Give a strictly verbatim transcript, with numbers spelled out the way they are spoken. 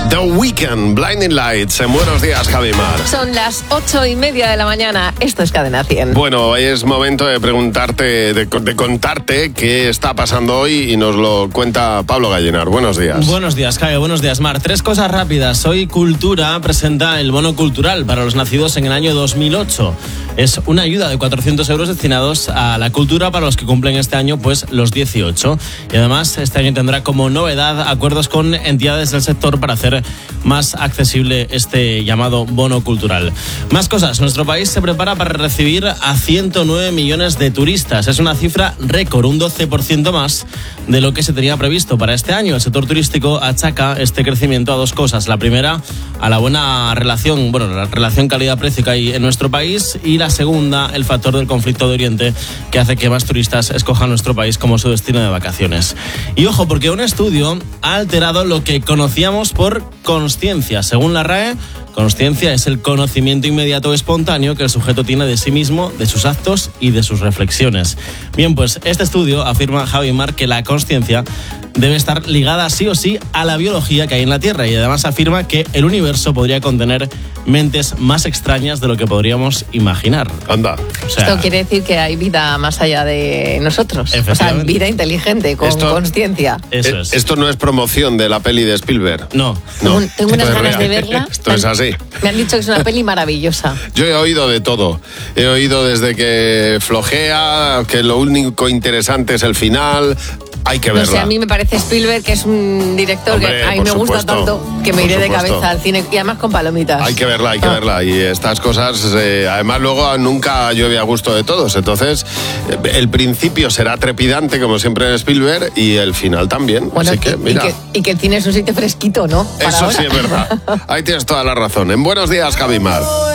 The Weeknd, Blinding Lights. En Buenos Días, Javi Mar. Son las ocho y media de la mañana. Esto es Cadena cien. Bueno, es momento de preguntarte, de, de contarte qué está pasando hoy y nos lo cuenta Pablo Gallinar. Buenos días. Buenos días, Javi. Buenos días, Mar. Tres cosas rápidas. Hoy Cultura presenta el bono cultural para los nacidos en el año dos mil ocho. Es una ayuda de cuatrocientos euros destinados a la cultura para los que cumplen este año pues los dieciocho. Y además este año tendrá como novedad acuerdos con entidades del sector para hacer más accesible este llamado bono cultural. Más cosas. Nuestro país se prepara para recibir a ciento nueve millones de turistas. Es una cifra récord, un doce por ciento más de lo que se tenía previsto para este año. El sector turístico achaca este crecimiento a dos cosas. La primera, a la buena relación, bueno, la relación calidad-precio que hay en nuestro país, y la segunda, el factor del conflicto de Oriente, que hace que más turistas escojan nuestro país como su destino de vacaciones. Y ojo, porque un estudio ha alterado lo que conocíamos por consciencia. Según la R A E, consciencia es el conocimiento inmediato o espontáneo que el sujeto tiene de sí mismo, de sus actos y de sus reflexiones. Bien, pues este estudio afirma, Javi Mar, que la consciencia debe estar ligada sí o sí a la biología que hay en la Tierra, y además afirma que el universo podría contener mentes más extrañas de lo que podríamos imaginar. Anda. O sea, esto quiere decir que hay vida más allá de nosotros. O sea, vida inteligente, con consciencia. Eso es. Esto no es promoción de la peli de Spielberg. No. no. Tengo, tengo unas ganas de verla. Esto es así. Me han dicho que es una peli maravillosa. Yo he oído de todo. He oído desde que flojea, que lo único interesante es el final. Hay que verla. No sé, a mí me parece Spielberg, que es un director Hombre, que a mí me supuesto, gusta tanto que me iré de cabeza al cine, y además con palomitas. Hay que verla, hay que ah. verla. Y estas cosas, eh, además luego nunca llueve a gusto de todos. Entonces, el principio será trepidante, como siempre en Spielberg, y el final también. Bueno, Así que, y, mira. Y, que, y que el cine es un sitio fresquito, ¿no? Para Eso ahora. sí es verdad. Ahí tienes toda la razón. En Buenos Días, Javi Mar.